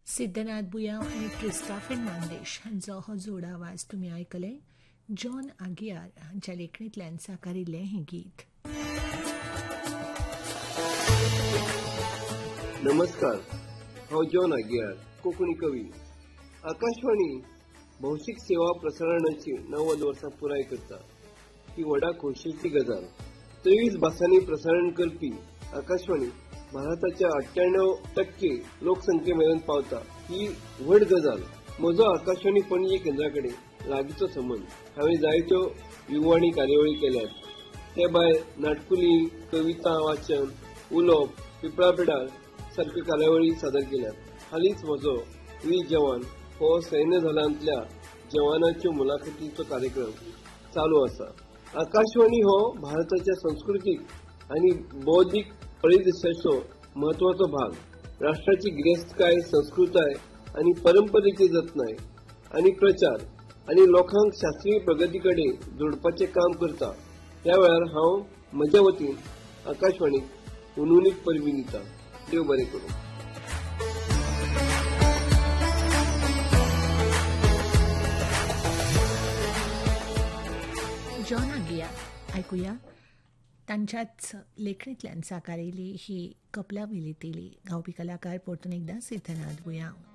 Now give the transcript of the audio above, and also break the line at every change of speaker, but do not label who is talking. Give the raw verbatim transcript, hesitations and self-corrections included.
सिद्धनाथ बुयाव आणि ट्रिस्टा फेर्नांदेश हांचो हो जोड आवाज तुम्ही आयकले. जॉन आगियार हांच्या लेखणींतल्यान साकारिल्लें हें गीत.
नमस्कार, हांव जॉन आगियार, कोंकणी कवी. आकाशवाणी भौशीक सेवा प्रसारणाची णव्वद वर्सां पुराय करता. ही व्हडा खोशयेची गजाल. तेवीस भासांनी प्रसारण करपी आकाशवाणी भारताच्या अठ्ठ्याण्णव टक्के लोकसंख्येमेरेन पावता. ही व्हड गजाल. म्हजो आकाशवाणी पणजी केंद्रा कडेन लागींचो संबंद. हांवें जायत्यो युवाणी कार्यावळी केल्यात. ते भायर नाटकुली, कविता वाचन, उलोवप, पिपळा पिडार सारक्यो कार्यावळी सादर केल्यात. हालींच म्हजो वीर जवान हो सैन्य दलांतल्या जवानांच्यो मुलाखतीचो कार्यक्रम चालू आसा. आकाशवाणी हो भारताच्या संस्कृतीक आनी बौद्धीक परिदिशाचो महत्वाचो भाग. राष्ट्राची गिरेस्तकाय, संस्कृताय आनी परंपरेची जतनाय आनी प्रचार आनी लोकांक शास्त्रीय प्रगती कडेन जोडपाचें काम करता. ह्या वेळार हांव म्हज्या वतीन आकाशवाणीक उनुनीक परबी दिता. देव बरें करूं.
जॉन आगियार आयकुया. तांच्याच लेखणींतल्यान साकारिल्ली ही कपला विलितेली. गावपी कलाकार परतून एकदा सिद्धनाथ बुयाव.